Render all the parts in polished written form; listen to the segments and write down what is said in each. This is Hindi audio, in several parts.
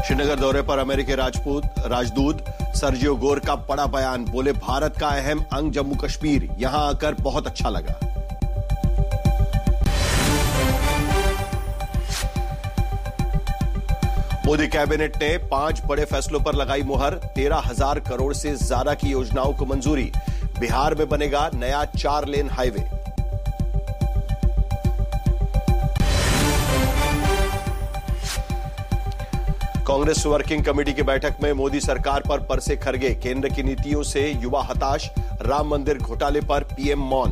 श्रीनगर दौरे पर अमेरिकी राजदूत सर्जियो गोर का बड़ा बयान। बोले, भारत का अहम अंग जम्मू कश्मीर, यहां आकर बहुत अच्छा लगा। मोदी कैबिनेट ने 5 बड़े फैसलों पर लगाई मुहर। 13,000 करोड़ से ज्यादा की योजनाओं को मंजूरी। बिहार में बनेगा नया 4 lane highway. Congress working committee की बैठक में मोदी सरकार पर बरसे खरगे। केंद्र की नीतियों से युवा हताश। राम मंदिर घोटाले पर पीएम मौन।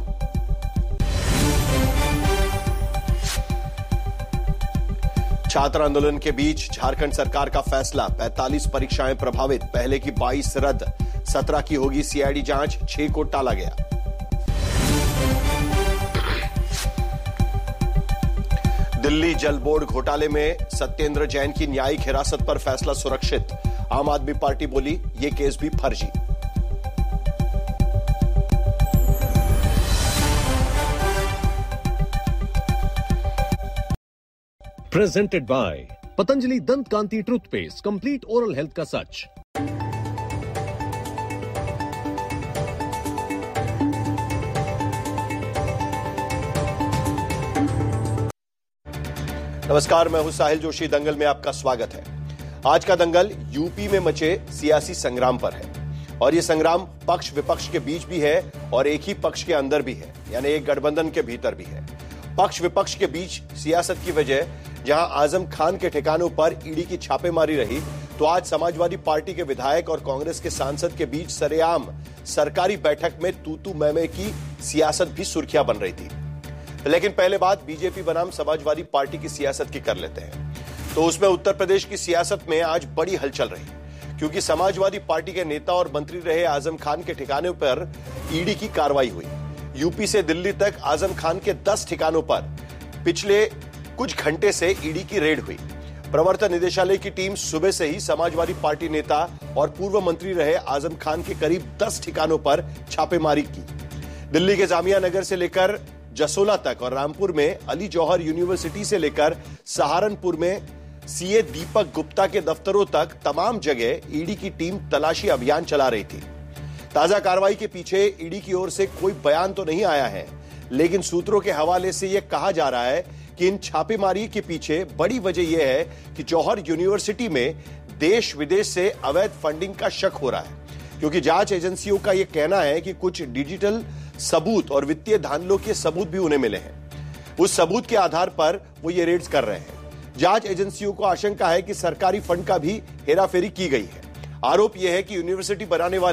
छात्र आंदोलन के बीच झारखंड सरकार का फैसला। 45 परीक्षाएं प्रभावित, पहले की 22 रद्द। 17 की होगी सीआईडी जांच, 6 को टाला गया। दिल्ली जल बोर्ड घोटाले में सत्येंद्र जैन की न्यायिक हिरासत पर फैसला सुरक्षित। आम आदमी पार्टी बोली, यह केस भी फर्जी। प्रेजेंटेड बाय पतंजलि दंत कांति टूथपेस्ट, कंप्लीट ओरल हेल्थ का सच। नमस्कार, मैं हूं साहिल जोशी। दंगल में आपका स्वागत है। आज का दंगल यूपी में मचे सियासी संग्राम पर है और यह संग्राम पक्ष विपक्ष के बीच भी है और एक ही पक्ष के अंदर भी है, यानी एक गठबंधन के भीतर भी है। पक्ष विपक्ष के बीच सियासत की वजह जहां आजम खान के ठिकानों पर ईडी की छापेमारी रही, तो आज समाजवादी पार्टी के विधायक और कांग्रेस के सांसद के बीच सरेआम सरकारी बैठक में तू मैं की सियासत भी सुर्खियां बन रही थी। लेकिन पहले बात बीजेपी बनाम समाजवादी पार्टी की सियासत की कर लेते हैं। तो उसमें उत्तर प्रदेश की सियासत में आज बड़ी हलचल रही, क्योंकि समाजवादी पार्टी के नेता और मंत्री रहे आजम खान के ठिकानों पर ईडी की कार्रवाई हुई। यूपी से दिल्ली तक आजम खान के 10 ठिकानों पर पिछले कुछ घंटे से ईडी की रेड हुई। प्रवर्तन निदेशालय की टीम सुबह से ही समाजवादी पार्टी नेता और पूर्व मंत्री रहे आजम खान के करीब 10 ठिकानों पर छापेमारी की। दिल्ली के जामिया नगर से लेकर जसोला तक और रामपुर में अली जौहर यूनिवर्सिटी से लेकर सहारनपुर में सीए दीपक गुप्ता के दफ्तरों तक तमाम जगह ईडी की टीम तलाशी अभियान चला रही थी। ताजा कार्रवाई के पीछे ईडी की ओर से कोई बयान तो नहीं आया है, लेकिन सूत्रों के हवाले से यह कहा जा रहा है कि इन छापेमारी के पीछे बड़ी वजह यह है कि जौहर यूनिवर्सिटी में देश विदेश से अवैध फंडिंग का शक हो रहा है, क्योंकि जांच एजेंसियों का यह कहना है कि कुछ डिजिटल सबूत और वित्तीय धांधलों के सबूत भी उन्हें मिले हैं। उस सबूत के आधार पर वो ये रेड्स कर रहे हैं। जांच एजेंसियों को आशंका है कि सरकारी फंड का भी हेराफेरी की गई है। आरोप यह है कि यूनिवर्सिटी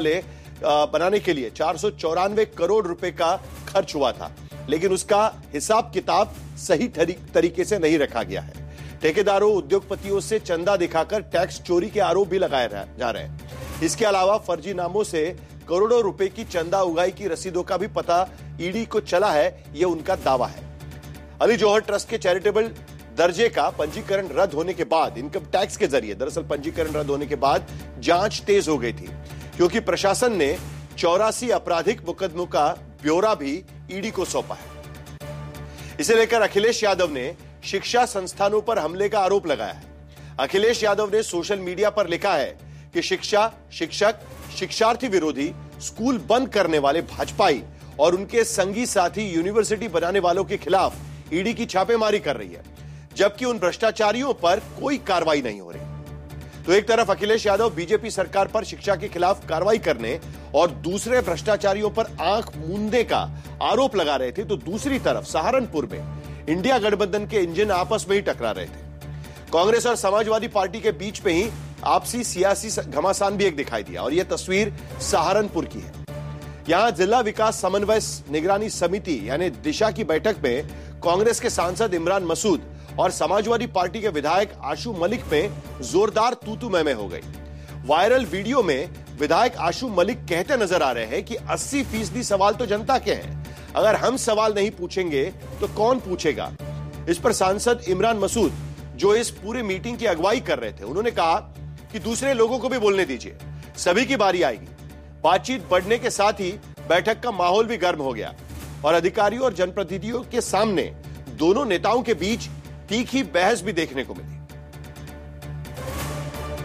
बनाने के लिए 494 करोड़ रुपए का खर्च हुआ था, लेकिन उसका हिसाब किताब सही तरीके से नहीं रखा गया है। ठेकेदारों, उद्योगपतियों से चंदा दिखाकर टैक्स चोरी के आरोप भी लगाए जा रहे हैं। इसके अलावा फर्जी नामों से करोड़ों रुपए की चंदा उगाई की रसीदों का भी पता ईडी को चला है, यह उनका दावा है। अली जौहर ट्रस्ट के चैरिटेबल दर्जे का पंजीकरण रद्द होने के बाद इनकम टैक्स के जरिए पंजीकरण रद्द होने के बाद जांच तेज हो गई थी, क्योंकि प्रशासन ने 84 आपराधिक मुकदमों का ब्यौरा भी ईडी को सौंपा है। इसे लेकर अखिलेश यादव ने शिक्षा संस्थानों पर हमले का आरोप लगाया है। अखिलेश यादव ने सोशल मीडिया पर लिखा है कि शिक्षक, शिक्षार्थी विरोधी, स्कूल बंद करने वाले भाजपाई और उनके संगी साथी यूनिवर्सिटी बनाने वालों के खिलाफ ईडी की छापेमारी कर रही है, जबकि उन भ्रष्टाचारियों पर कोई कार्रवाई नहीं हो रही। तो एक तरफ अखिलेश यादव बीजेपी सरकार पर शिक्षा के खिलाफ कार्रवाई करने और दूसरे भ्रष्टाचारियों पर आंख मूंदे का आरोप लगा रहे थे, तो दूसरी तरफ सहारनपुर में इंडिया गठबंधन के इंजन आपस में ही टकरा रहे थे। कांग्रेस और समाजवादी पार्टी के बीच में ही आपसी सियासी घमासान भी एक दिखाई दिया, और यह तस्वीर सहारनपुर की है। यहां जिला विकास समन्वय निगरानी समिति यानी दिशा की बैठक में कांग्रेस के सांसद इमरान मसूद और समाजवादी पार्टी के विधायक आशु मलिक में जोरदार तू मैं हो गई। वायरल वीडियो में विधायक आशु मलिक कहते नजर आ रहे हैं कि 80% सवाल तो जनता के हैं, अगर हम सवाल नहीं पूछेंगे तो कौन पूछेगा। इस पर सांसद इमरान मसूद, जो इस पूरी मीटिंग की अगुवाई कर रहे थे, उन्होंने कहा कि दूसरे लोगों को भी बोलने दीजिए, सभी की बारी आएगी। बातचीत बढ़ने के साथ ही बैठक का माहौल भी गर्म हो गया और अधिकारियों और जनप्रतिनिधियों के सामने दोनों नेताओं के बीच तीखी बहस भी देखने को मिली।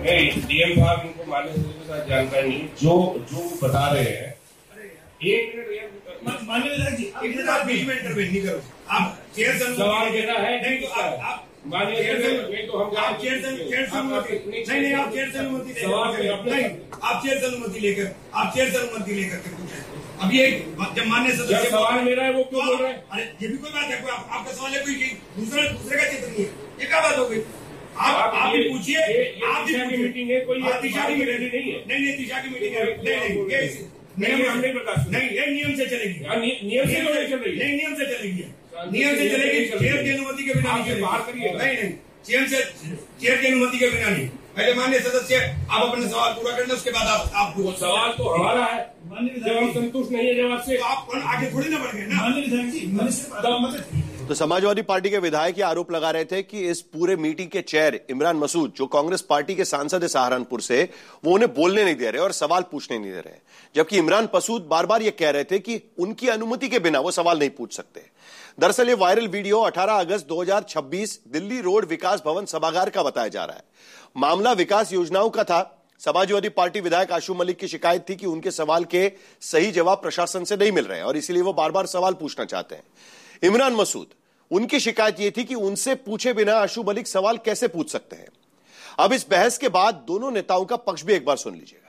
डीएम साहब इनको मान्य सदस्य के साथ जानकारी नहीं, जो बता रहे हैं। एक मिनट मान्य विधायक जी, आप बीच में इंटरवेन नहीं करो। आप चेयर सवाल देना है, नहीं तो आप मान्य नहीं तो हम आप चेयर से अनुमति नहीं आप चेयर से अनुमति नहीं आप चेयर से अनुमति लेकर के पूछे। अब ये जब मान्य सदस्य सवाल मेरा है वो क्यों बोल रहे हैं? अरे ये भी कोई बात है, कोई आपका सवाल है, कोई दूसरे का चित्र नहीं है, ये क्या बात हो गई? आप भी पूछिए, आप दिशा की मीटिंग है, कोई दिशा की मीटिंग नहीं है। नहीं दिशा की मीटिंग है, नहीं हम नहीं बता सकते। नहीं ये नियम से चलेगी, नियम से चल रही है, नहीं नियम से चलेगी, नियम से चलेगी। चेयर की अनुमति के बिना नहीं बाहर करिए। नहीं चेयर की अनुमति के बिना नहीं। पहले मान्य सदस्य आप अपने सवाल पूरा करना, उसके बाद आप सवाल तो हमारा है, जब हम संतुष्ट नहीं है जवाब से, तो आप आगे थोड़ी ना बढ़ गए ना। मान्य विधायक जी, तो समाजवादी पार्टी के विधायक ये आरोप लगा रहे थे कि इस पूरे मीटिंग के चेयर इमरान मसूद, जो कांग्रेस पार्टी के सांसद है सहारनपुर से, वो उन्हें बोलने नहीं दे रहे और सवाल पूछने नहीं दे रहे, जबकि इमरान मसूद बार बार ये कह रहे थे कि उनकी अनुमति के बिना वो सवाल नहीं पूछ सकते। दरअसल ये वायरल वीडियो 18 अगस्त 2026 दिल्ली रोड विकास भवन सभागार का बताया जा रहा है। मामला विकास योजनाओं का था। समाजवादी पार्टी विधायक आशू मलिक की शिकायत थी कि उनके सवाल के सही जवाब प्रशासन से नहीं मिल रहे हैं और इसीलिए वो बार बार सवाल पूछना चाहते हैं। इमरान मसूद, उनकी शिकायत यह थी कि उनसे पूछे बिना आशू मलिक सवाल कैसे पूछ सकते हैं। अब इस बहस के बाद दोनों नेताओं का पक्ष भी एक बार सुन लीजिएगा।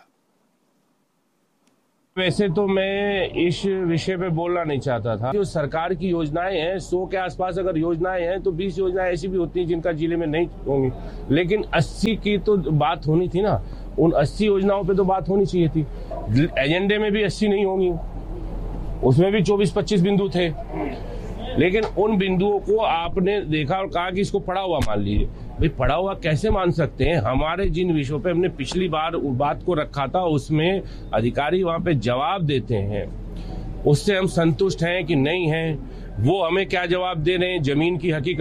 वैसे तो मैं इस विषय पे बोलना नहीं चाहता था। जो सरकार की योजनाएं हैं, 100 के आसपास अगर योजनाएं हैं तो 20 योजनाएं ऐसी भी होती हैं जिनका जिले में नहीं होंगी, लेकिन 80 की तो बात होनी थी ना। उन 80 योजनाओं पे तो बात होनी चाहिए थी। एजेंडे में भी 80 नहीं होंगी, उसमें भी 24-25 बिंदु थे, लेकिन उन बिंदुओं को आपने देखा और कहा कि इसको पढ़ा हुआ मान लीजिए। भाई पढ़ा हुआ कैसे मान सकते हैं? हमारे जिन विषयों पे हमने पिछली बार बात को रखा था उसमें अधिकारी वहां पे जवाब देते हैं, उससे हम संतुष्ट हैं कि नहीं हैं। वो हमें क्या जवाब दे रहे हैं, जमीन की हकीकत